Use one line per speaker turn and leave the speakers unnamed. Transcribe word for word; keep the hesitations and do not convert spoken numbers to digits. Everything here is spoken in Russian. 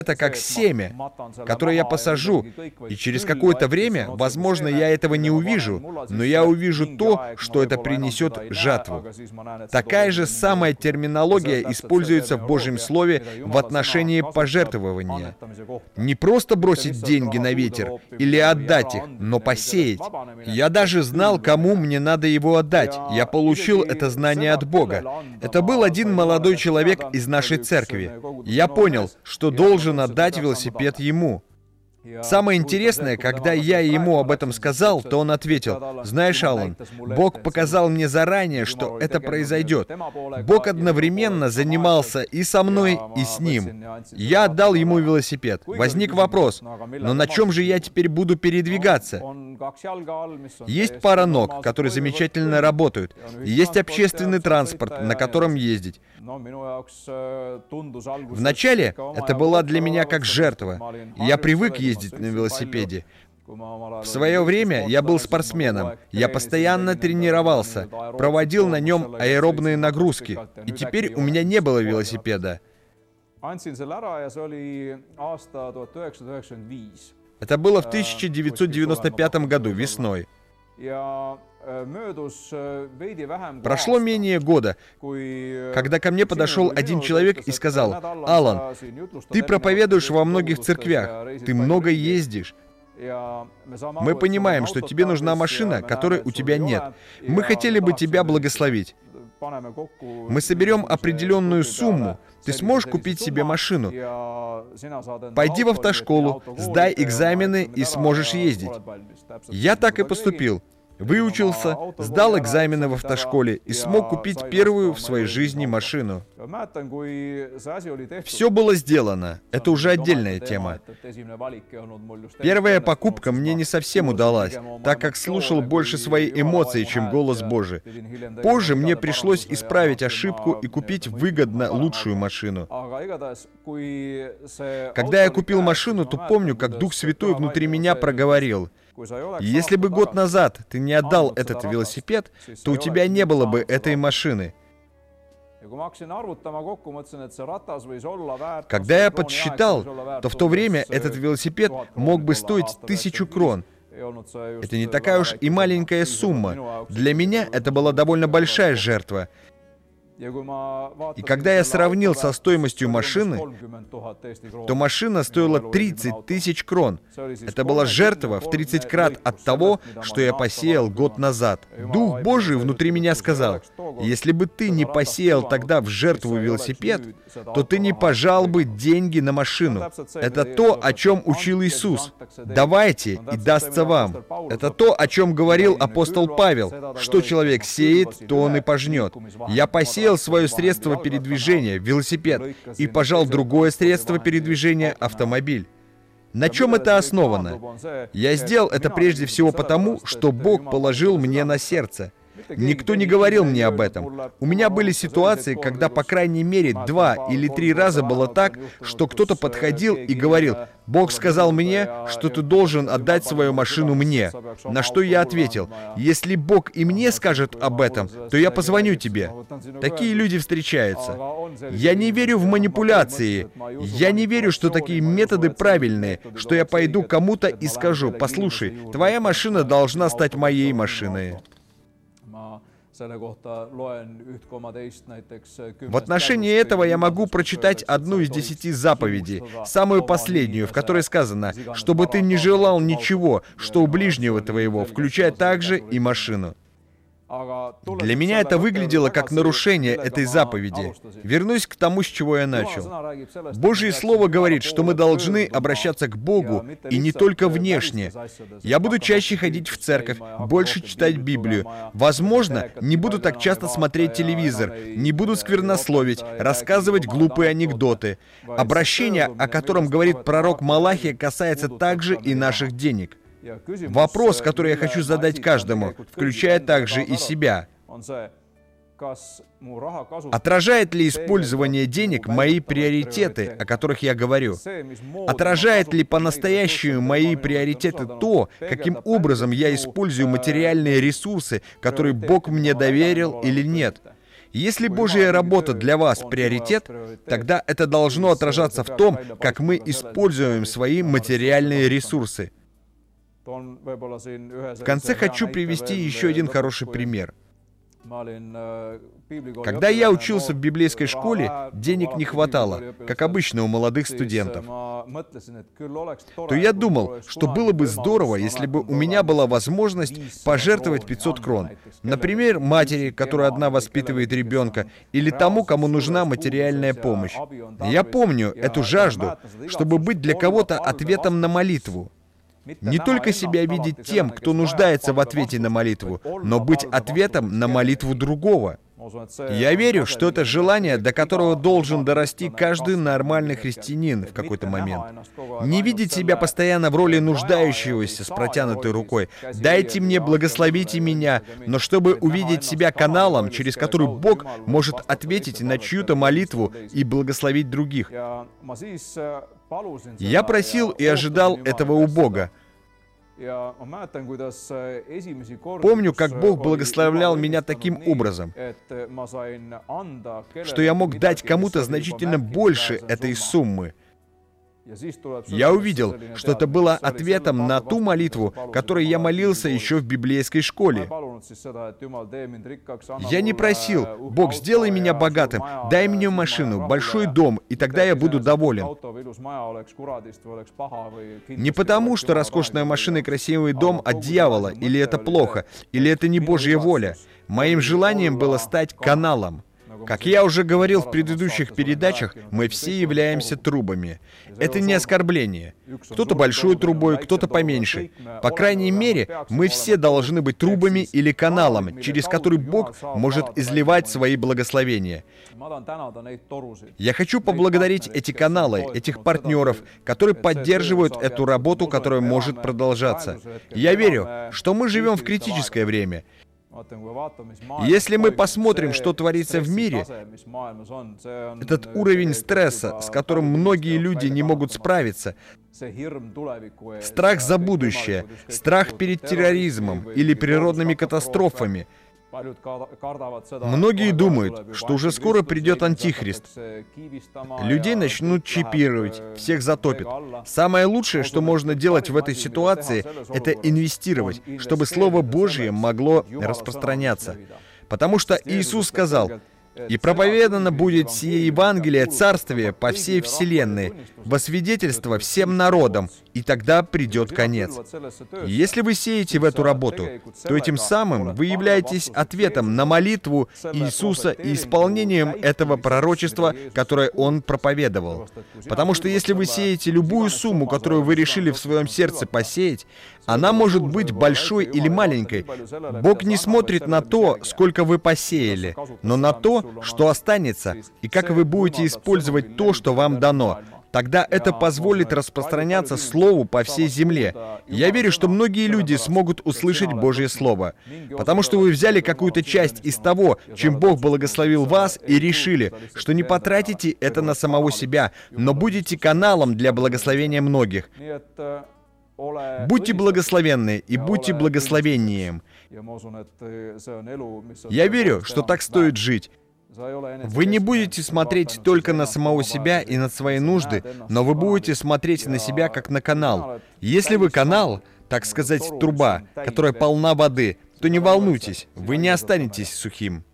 это как семя, которое я посажу, и через какое-то время, возможно, я этого не увижу, но я увижу то, что это принесет жатву. Такая же самая терминология используется в Божьем Слове в отношении пожертвования. Не просто бросить деньги на ветер или отдать их, но посеять. Я даже знал, кому мне надо его отдать. Я получил это знание от Бога. Это был один молодой человек из нашей церкви. Я понял, что должен отдать велосипед ему. Самое интересное, когда я ему об этом сказал, то он ответил: «Знаешь, Алан, Бог показал мне заранее, что это произойдет. Бог одновременно занимался и со мной, и с ним. Я отдал ему велосипед. Возник вопрос: но на чем же я теперь буду передвигаться? Есть пара ног, которые замечательно работают, и есть общественный транспорт, на котором ездить. Вначале это была для меня как жертва. Я привык ездить на велосипеде. В свое время я был спортсменом, я постоянно тренировался, проводил на нем аэробные нагрузки, и теперь у меня не было велосипеда. Это было в тысяча девятьсот девяносто пятом году, весной. Прошло менее года, когда ко мне подошел один человек и сказал: «Алан, ты проповедуешь во многих церквях, ты много ездишь. Мы понимаем, что тебе нужна машина, которой у тебя нет. Мы хотели бы тебя благословить. Мы соберем определенную сумму. Ты сможешь купить себе машину. Пойди в автошколу, сдай экзамены и сможешь ездить». Я так и поступил. Выучился, сдал экзамены в автошколе и смог купить первую в своей жизни машину. Все было сделано. Это уже отдельная тема. Первая покупка мне не совсем удалась, так как слушал больше свои эмоции, чем голос Божий. Позже мне пришлось исправить ошибку и купить выгодно лучшую машину. Когда я купил машину, то помню, как Дух Святой внутри меня проговорил: «Если бы год назад ты не отдал этот велосипед, то у тебя не было бы этой машины». Когда я подсчитал, то в то время этот велосипед мог бы стоить тысячу крон. Это не такая уж и маленькая сумма. Для меня это была довольно большая жертва. И когда я сравнил со стоимостью машины, то машина стоила тридцать тысяч крон. Это была жертва в тридцать крат от того, что я посеял год назад. Дух Божий внутри меня сказал: если бы ты не посеял тогда в жертву велосипед, то ты не пожал бы деньги на машину. Это то, о чем учил Иисус. Давайте, и дастся вам. Это то, о чем говорил апостол Павел. Что человек сеет, то он и пожнет. Я посеял свое средство передвижения, велосипед, и пожал другое средство передвижения, автомобиль. На чем это основано? Я сделал это прежде всего потому, что Бог положил мне на сердце. Никто не говорил мне об этом. У меня были ситуации, когда по крайней мере два или три раза было так, что кто-то подходил и говорил: «Бог сказал мне, что ты должен отдать свою машину мне». На что я ответил: «Если Бог и мне скажет об этом, то я позвоню тебе». Такие люди встречаются. Я не верю в манипуляции. Я не верю, что такие методы правильные, что я пойду кому-то и скажу: «Послушай, твоя машина должна стать моей машиной». В отношении этого я могу прочитать одну из десяти заповедей, самую последнюю, в которой сказано: «Чтобы ты не желал ничего, что у ближнего твоего, включая также и машину». Для меня это выглядело как нарушение этой заповеди. Вернусь к тому, с чего я начал. Божье Слово говорит, что мы должны обращаться к Богу, и не только внешне. Я буду чаще ходить в церковь, больше читать Библию. Возможно, не буду так часто смотреть телевизор, не буду сквернословить, рассказывать глупые анекдоты. Обращение, о котором говорит пророк Малахия, касается также и наших денег. Вопрос, который я хочу задать каждому, включая также и себя: отражает ли использование денег мои приоритеты, о которых я говорю? Отражает ли по-настоящему мои приоритеты то, каким образом я использую материальные ресурсы, которые Бог мне доверил, или нет? Если Божья работа для вас приоритет, тогда это должно отражаться в том, как мы используем свои материальные ресурсы. В конце хочу привести еще один хороший пример. Когда я учился в библейской школе, денег не хватало, как обычно у молодых студентов. То я думал, что было бы здорово, если бы у меня была возможность пожертвовать пятьсот крон. Например, матери, которая одна воспитывает ребенка, или тому, кому нужна материальная помощь. Я помню эту жажду, чтобы быть для кого-то ответом на молитву. Не только себя видеть тем, кто нуждается в ответе на молитву, но быть ответом на молитву другого. Я верю, что это желание, до которого должен дорасти каждый нормальный христианин в какой-то момент. Не видеть себя постоянно в роли нуждающегося с протянутой рукой. «Дайте мне, благословите меня», но чтобы увидеть себя каналом, через который Бог может ответить на чью-то молитву и благословить других. Я просил и ожидал этого у Бога. Помню, как Бог благословлял меня таким образом, что я мог дать кому-то значительно больше этой суммы. Я увидел, что это было ответом на ту молитву, которой я молился еще в библейской школе. Я не просил: «Бог, сделай меня богатым, дай мне машину, большой дом, и тогда я буду доволен». Не потому, что роскошная машина и красивый дом от дьявола, или это плохо, или это не Божья воля. Моим желанием было стать каналом. Как я уже говорил в предыдущих передачах, мы все являемся трубами. Это не оскорбление. Кто-то большой трубой, кто-то поменьше. По крайней мере, мы все должны быть трубами или каналом, через который Бог может изливать свои благословения. Я хочу поблагодарить эти каналы, этих партнеров, которые поддерживают эту работу, которая может продолжаться. Я верю, что мы живем в критическое время. Если мы посмотрим, что творится в мире, этот уровень стресса, с которым многие люди не могут справиться, страх за будущее, страх перед терроризмом или природными катастрофами. Многие думают, что уже скоро придет Антихрист. Людей начнут чипировать, всех затопит. Самое лучшее, что можно делать в этой ситуации, это инвестировать, чтобы Слово Божье могло распространяться. Потому что Иисус сказал: «И проповедано будет сие Евангелие Царствия по всей вселенной, во свидетельство всем народам, и тогда придет конец». Если вы сеете в эту работу, то этим самым вы являетесь ответом на молитву Иисуса и исполнением этого пророчества, которое Он проповедовал. Потому что если вы сеете любую сумму, которую вы решили в своем сердце посеять, она может быть большой или маленькой. Бог не смотрит на то, сколько вы посеяли, но на то, что останется, и как вы будете использовать то, что вам дано. Тогда это позволит распространяться Слову по всей земле. Я верю, что многие люди смогут услышать Божье Слово, потому что вы взяли какую-то часть из того, чем Бог благословил вас, и решили, что не потратите это на самого себя, но будете каналом для благословения многих. Будьте благословенны и будьте благословением. Я верю, что так стоит жить. Вы не будете смотреть только на самого себя и на свои нужды, но вы будете смотреть на себя как на канал. Если вы канал, так сказать, труба, которая полна воды, то не волнуйтесь, вы не останетесь сухим.